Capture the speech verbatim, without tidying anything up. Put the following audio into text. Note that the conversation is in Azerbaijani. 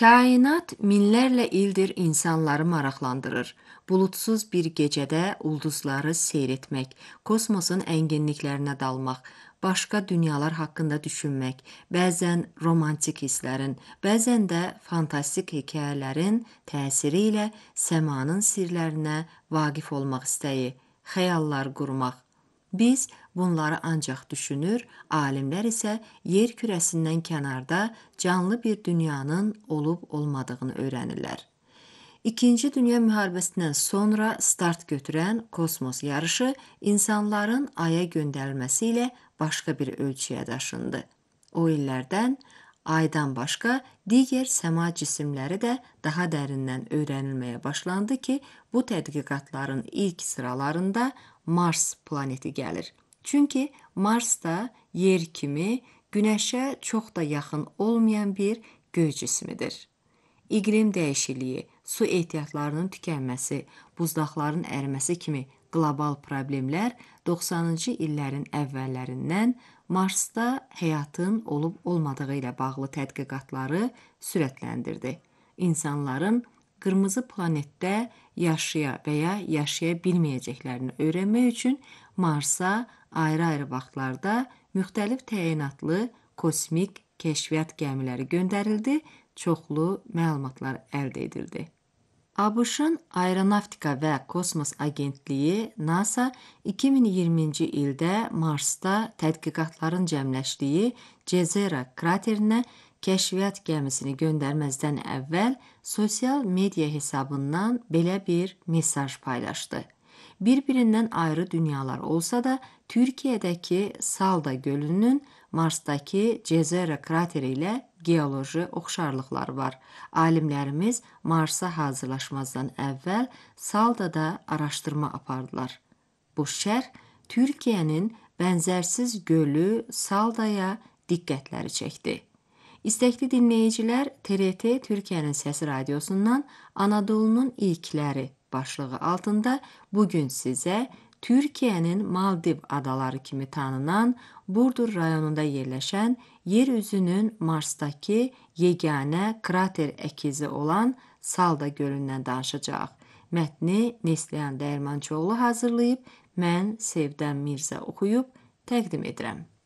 Kainat minlərlə ildir insanları maraqlandırır. Bulutsuz bir gecədə ulduzları seyr etmək, kosmosun ənginliklərinə dalmaq, başqa dünyalar haqqında düşünmək, bəzən romantik hisslərin, bəzən də fantastik hekayələrin təsiri ilə səmanın sirlərinə vaqif olmaq istəyi, xəyallar qurmaq. Biz bunları ancaq düşünür, alimlər isə yer kürəsindən kənarda canlı bir dünyanın olub-olmadığını öyrənirlər. İkinci Dünya müharibəsindən sonra start götürən kosmos yarışı insanların Aya göndərilməsi ilə başqa bir ölçüyə daşındı. O illərdən Aydan başqa digər səma cisimləri də daha dərindən öyrənilməyə başlandı ki, bu tədqiqatların ilk sıralarında Mars planeti gəlir. Çünki Mars da yer kimi Günəşə çox da yaxın olmayan bir göy cismidir. İqlim dəyişikliyi, su ehtiyatlarının tükənməsi, buzlaqların əriməsi kimi qlobal problemlər doxsanıncı illərin əvvəllərindən Marsda həyatın olub-olmadığı ilə bağlı tədqiqatları sürətləndirdi. İnsanların qırmızı planetdə yaşaya və ya yaşaya bilməyəcəklərini öyrənmək üçün Marsa ayrı-ayrı vaxtlarda müxtəlif təyinatlı kosmik kəşfiyyat gəmiləri göndərildi, çoxlu məlumatlar əldə edildi. ABŞ-ın Aeronavtika və Kosmos Agentliyi NASA iki min iyirminci ildə Marsda tədqiqatların cəmləşdiyi Cezera kraterinə kəşfiyyat gəmisini göndərməzdən əvvəl sosial media hesabından belə bir mesaj paylaşdı. Bir-birindən ayrı dünyalar olsa da, Türkiyədəki Salda gölünün Marsdakı Cezera krateri ilə geoloji oxşarlıqları var. Alimlərimiz Marsa hazırlaşmazdan əvvəl Saldada araşdırma apardılar. Bu şərh Türkiyənin bənzərsiz gölü Saldaya diqqətləri çəkdi. İstəkli dinləyicilər T R T Türkiyənin Səsi Radiosundan Anadolunun ilkləri başlığı altında bugün sizə Türkiyənin Maldiv adaları kimi tanınan Burdur rayonunda yerləşən yer üzünün Marsdakı yeganə krater əkizi olan Salda gölündən danışacağıq. Mətni Neslihan Dəyirmançıoğlu hazırlayıb, mən Sevdəm Mirzə oxuyub təqdim edirəm.